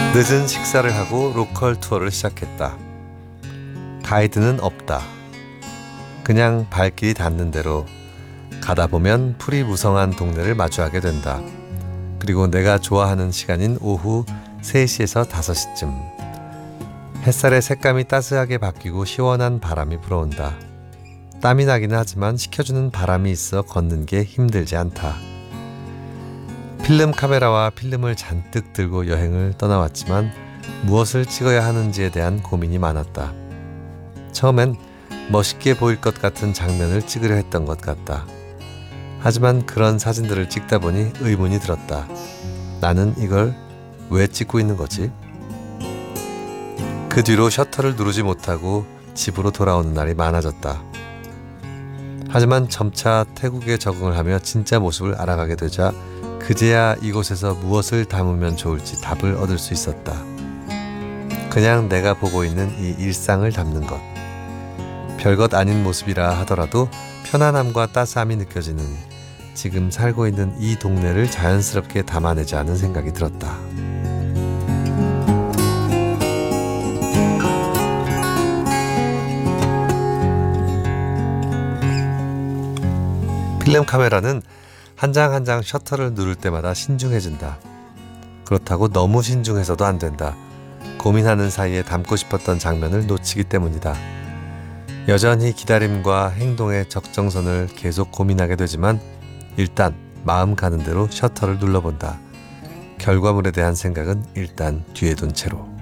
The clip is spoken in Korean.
늦은 식사를 하고 로컬 투어를 시작했다. 가이드는 없다. 그냥 발길이 닿는 대로 가다 보면 풀이 무성한 동네를 마주하게 된다. 그리고 내가 좋아하는 시간인 오후 3시에서 5시쯤 햇살의 색감이 따스하게 바뀌고 시원한 바람이 불어온다. 땀이 나기는 하지만 식혀주는 바람이 있어 걷는 게 힘들지 않다. 필름 카메라와 필름을 잔뜩 들고 여행을 떠나왔지만 무엇을 찍어야 하는지에 대한 고민이 많았다. 처음엔 멋있게 보일 것 같은 장면을 찍으려 했던 것 같다. 하지만 그런 사진들을 찍다 보니 의문이 들었다. 나는 이걸 왜 찍고 있는 거지? 그 뒤로 셔터를 누르지 못하고 집으로 돌아오는 날이 많아졌다. 하지만 점차 태국에 적응을 하며 진짜 모습을 알아가게 되자 그제야 이곳에서 무엇을 담으면 좋을지 답을 얻을 수 있었다. 그냥 내가 보고 있는 이 일상을 담는 것. 별것 아닌 모습이라 하더라도 편안함과 따스함이 느껴지는 지금 살고 있는 이 동네를 자연스럽게 담아내자는 생각이 들었다. 필름 카메라는 한 장 한 장 셔터를 누를 때마다 신중해진다. 그렇다고 너무 신중해서도 안 된다. 고민하는 사이에 담고 싶었던 장면을 놓치기 때문이다. 여전히 기다림과 행동의 적정선을 계속 고민하게 되지만 일단 마음 가는 대로 셔터를 눌러본다. 결과물에 대한 생각은 일단 뒤에 둔 채로.